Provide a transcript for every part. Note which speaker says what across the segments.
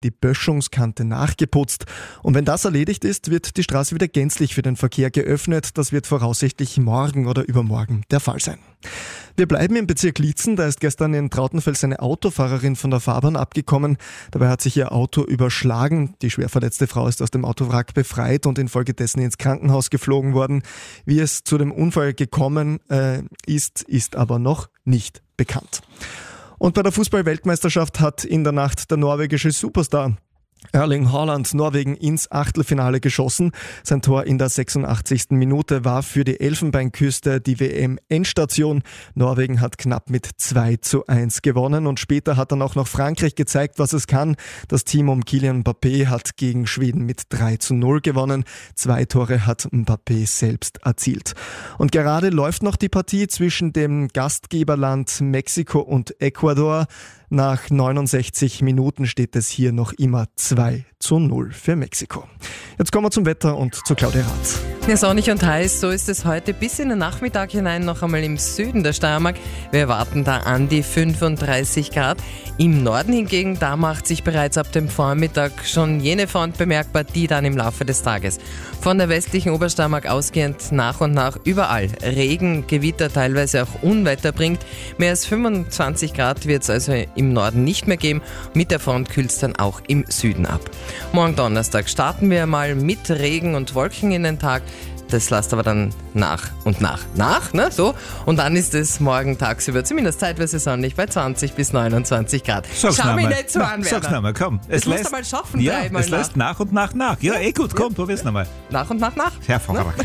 Speaker 1: die Böschungskante nachgeputzt. Und wenn das erledigt ist, wird die Straße wieder gänzlich für den Verkehr geöffnet. Das wird voraussichtlich morgen oder übermorgen der Fall sein. Wir bleiben im Bezirk Liezen. Da ist gestern in Trautenfels eine Autofahrerin von der Fahrbahn abgekommen. Dabei hat sich ihr Auto überschlagen. Die schwer verletzte Frau ist aus dem Autowrack befreit und infolgedessen ins Krankenhaus geflogen worden. Wie es zu dem Unfall gekommen ist aber noch nicht bekannt. Und bei der Fußball-Weltmeisterschaft hat in der Nacht der norwegische Superstar Erling Haaland Norwegen ins Achtelfinale geschossen. Sein Tor in der 86. Minute war für die Elfenbeinküste die WM-Endstation. Norwegen hat knapp mit 2:1 gewonnen und später hat dann auch noch Frankreich gezeigt, was es kann. Das Team um Kylian Mbappé hat gegen Schweden mit 3:0 gewonnen. 2 Tore hat Mbappé selbst erzielt. Und gerade läuft noch die Partie zwischen dem Gastgeberland Mexiko und Ecuador. Nach 69 Minuten steht es hier noch immer 2:0 für Mexiko. Jetzt kommen wir zum Wetter und zu Claudia Rath.
Speaker 2: Ja, sonnig und heiß, so ist es heute bis in den Nachmittag hinein noch einmal im Süden der Steiermark. Wir erwarten da an die 35 Grad. Im Norden hingegen, da macht sich bereits ab dem Vormittag schon jene Front bemerkbar, die dann im Laufe des Tages von der westlichen Obersteiermark ausgehend nach und nach überall Regen, Gewitter, teilweise auch Unwetter bringt. Mehr als 25 Grad wird es also im Norden nicht mehr geben. Mit der Front kühlt es dann auch im Süden ab. Morgen Donnerstag starten wir mal mit Regen und Wolken in den Tag. Das lasst aber dann nach, ne, so. Und dann ist es morgen tagsüber zumindest zeitweise sonnig bei 20 bis 29 Grad. Schau mich nicht so an,
Speaker 3: Sag's nochmal, komm.
Speaker 2: Es musst du mal schaffen,
Speaker 3: ja,
Speaker 2: dreimal
Speaker 3: es lässt nach und nach. Ja, gut, komm, probier's nochmal.
Speaker 2: Nach und nach.
Speaker 3: Hervorragend.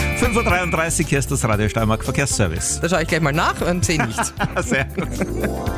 Speaker 3: 5:33 Uhr, hier ist das Radio Steiermark Verkehrsservice.
Speaker 2: Da schaue ich gleich mal nach und sehe nichts.
Speaker 3: Sehr gut.